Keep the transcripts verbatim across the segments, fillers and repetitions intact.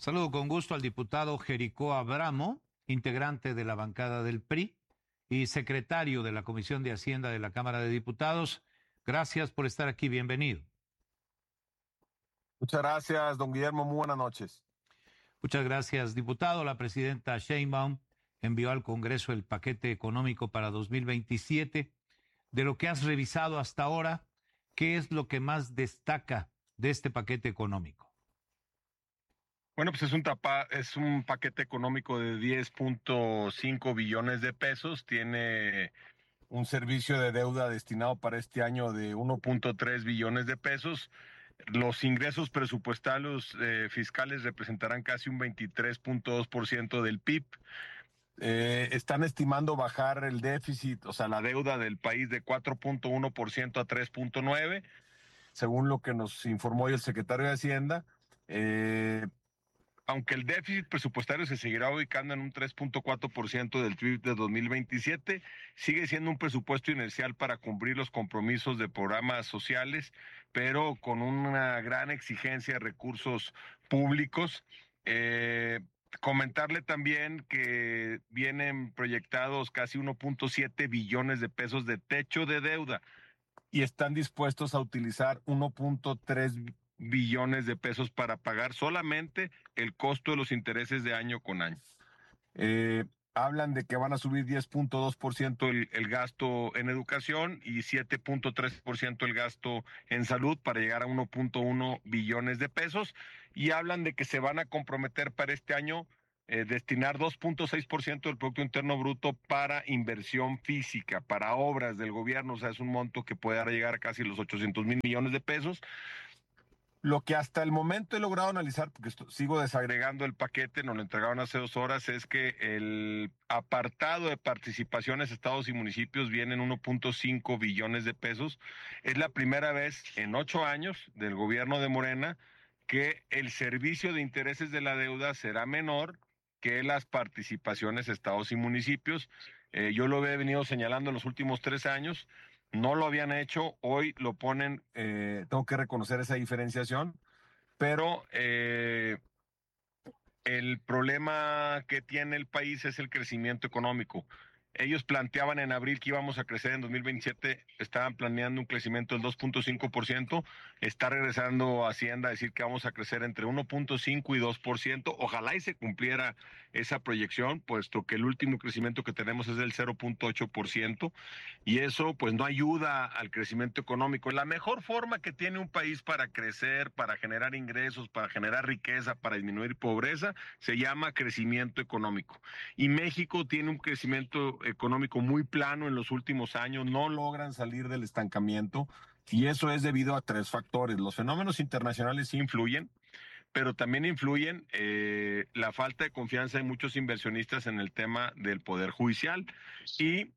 Saludo con gusto al diputado Jericó Abramo, integrante de la bancada del P R I y secretario de la Comisión de Hacienda de la Cámara de Diputados. Gracias por estar aquí, bienvenido. Muchas gracias, don Guillermo, muy buenas noches. Muchas gracias, diputado. La presidenta Sheinbaum envió al Congreso el paquete económico para dos mil veintisiete. De lo que has revisado hasta ahora, ¿qué es lo que más destaca de este paquete económico? Bueno, pues es un tapa, es un paquete económico de diez punto cinco billones de pesos. Tiene un servicio de deuda destinado para este año de uno punto tres billones de pesos. Los ingresos presupuestales eh, fiscales representarán casi un veintitrés punto dos por ciento del P I B. Eh, están estimando bajar el déficit, o sea, la deuda del país de cuatro punto uno por ciento a tres punto nueve por ciento, según lo que nos informó hoy el secretario de Hacienda. Eh, Aunque el déficit presupuestario se seguirá ubicando en un tres punto cuatro por ciento del P I B de dos mil veintisiete, sigue siendo un presupuesto inercial para cumplir los compromisos de programas sociales, pero con una gran exigencia de recursos públicos. Eh, comentarle también que vienen proyectados casi uno punto siete billones de pesos de techo de deuda y están dispuestos a utilizar uno punto tres billones de pesos para pagar solamente el costo de los intereses de año con año. Eh, hablan de que van a subir diez punto dos por ciento el, el gasto en educación y siete punto tres por ciento el gasto en salud para llegar a uno punto uno billones de pesos, y hablan de que se van a comprometer para este año Eh, destinar dos punto seis por ciento del Producto Interno Bruto para inversión física, para obras del gobierno. O sea, es un monto que puede llegar a casi los ochocientos mil millones de pesos. Lo que hasta el momento he logrado analizar, porque esto, sigo desagregando el paquete, nos lo entregaron hace dos horas, es que el apartado de participaciones, estados y municipios viene en uno punto cinco billones de pesos. Es la primera vez en ocho años del gobierno de Morena que el servicio de intereses de la deuda será menor que las participaciones, estados y municipios. Eh, yo lo he venido señalando en los últimos tres años. No lo habían hecho, hoy lo ponen, eh, tengo que reconocer esa diferenciación, pero eh, el problema que tiene el país es el crecimiento económico. Ellos planteaban en abril que íbamos a crecer en dos mil veintisiete, estaban planeando un crecimiento del dos punto cinco por ciento, está regresando Hacienda a decir que vamos a crecer entre uno punto cinco y dos por ciento, ojalá y se cumpliera esa proyección, puesto que el último crecimiento que tenemos es del cero punto ocho por ciento, y eso pues no ayuda al crecimiento económico. La mejor forma que tiene un país para crecer, para generar ingresos, para generar riqueza, para disminuir pobreza, se llama crecimiento económico. Y México tiene un crecimiento económico muy plano en los últimos años, no logran salir del estancamiento, y eso es debido a tres factores. Los fenómenos internacionales sí influyen, pero también influyen eh, la falta de confianza de muchos inversionistas en el tema del poder judicial, y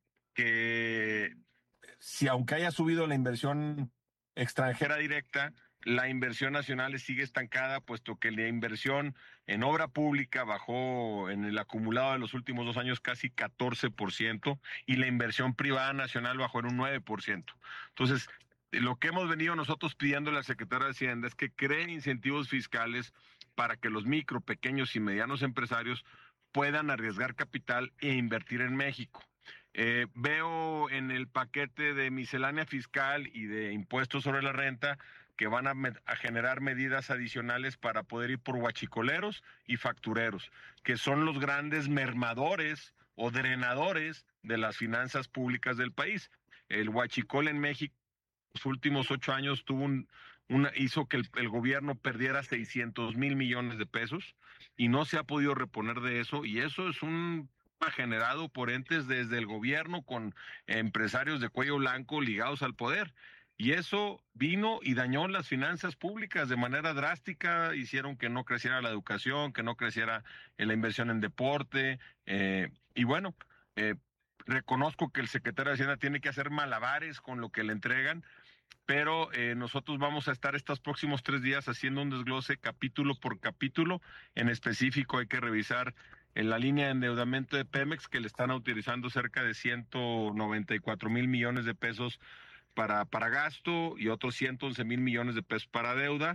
que si aunque haya subido la inversión extranjera directa, la inversión nacional sigue estancada, puesto que la inversión en obra pública bajó en el acumulado de los últimos dos años casi catorce por ciento y la inversión privada nacional bajó en un nueve por ciento. Entonces, lo que hemos venido nosotros pidiendo a la Secretaría de Hacienda es que creen incentivos fiscales para que los micro, pequeños y medianos empresarios puedan arriesgar capital e invertir en México. Eh, veo en el paquete de miscelánea fiscal y de impuestos sobre la renta que van a, a generar medidas adicionales para poder ir por huachicoleros y factureros, que son los grandes mermadores o drenadores de las finanzas públicas del país. El huachicol en México los últimos ocho años tuvo un, una, hizo que el, el gobierno perdiera seiscientos mil millones de pesos y no se ha podido reponer de eso, y eso es un generado por entes desde el gobierno con empresarios de cuello blanco ligados al poder. Y eso vino y dañó las finanzas públicas de manera drástica, hicieron que no creciera la educación, que no creciera la inversión en deporte, eh, y bueno, eh, reconozco que el secretario de Hacienda tiene que hacer malabares con lo que le entregan, pero eh, nosotros vamos a estar estos próximos tres días haciendo un desglose capítulo por capítulo. En específico hay que revisar en la línea de endeudamiento de Pemex, que le están utilizando cerca de ciento noventa y cuatro mil millones de pesos para, para gasto y otros ciento once mil millones de pesos para deuda.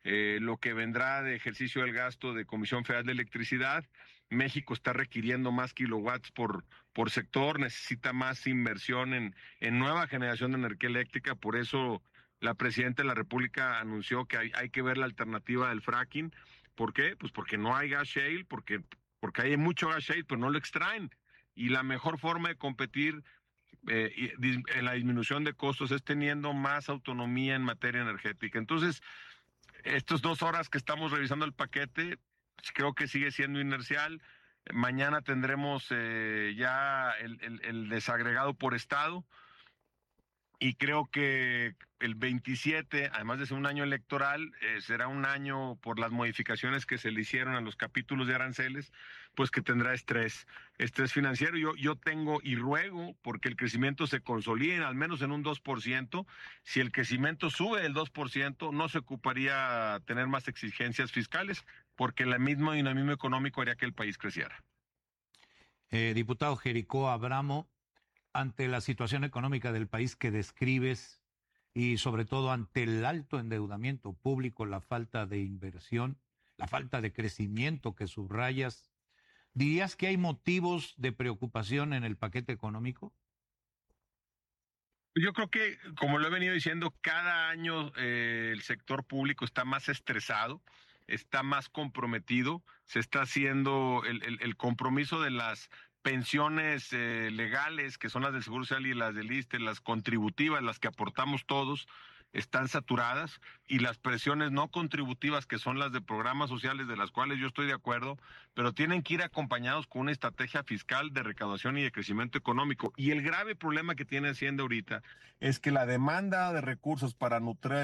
eh, lo que vendrá de ejercicio del gasto de Comisión Federal de Electricidad. México está requiriendo más kilowatts por, por sector, necesita más inversión en, en nueva generación de energía eléctrica, por eso la presidenta de la República anunció que hay, hay que ver la alternativa del fracking. ¿Por qué? Pues porque no hay gas shale, porque, porque hay mucho gas shale, pero no lo extraen. Y la mejor forma de competir eh, en la disminución de costos es teniendo más autonomía en materia energética. Entonces, estas dos horas que estamos revisando el paquete, creo que sigue siendo inercial. Mañana tendremos eh, ya el, el, el desagregado por estado. Y creo que el veintisiete, además de ser un año electoral, eh, será un año por las modificaciones que se le hicieron a los capítulos de aranceles, pues que tendrá estrés, estrés financiero. Yo, yo tengo y ruego porque el crecimiento se consolide al menos en un dos por ciento. Si el crecimiento sube del dos por ciento, no se ocuparía tener más exigencias fiscales, porque el mismo dinamismo económico haría que el país creciera. Eh, diputado Jericó Abramo, ante la situación económica del país que describes y sobre todo ante el alto endeudamiento público, la falta de inversión, la falta de crecimiento que subrayas, ¿dirías que hay motivos de preocupación en el paquete económico? Yo creo que, como lo he venido diciendo, cada año eh, el sector público está más estresado, está más comprometido, se está haciendo el, el, el compromiso de las pensiones eh, legales, que son las del Seguro Social y las del ISSSTE, las contributivas, las que aportamos todos, están saturadas, y las presiones no contributivas, que son las de programas sociales, de las cuales yo estoy de acuerdo, pero tienen que ir acompañados con una estrategia fiscal de recaudación y de crecimiento económico. Y el grave problema que tiene Hacienda ahorita es que la demanda de recursos para nutrir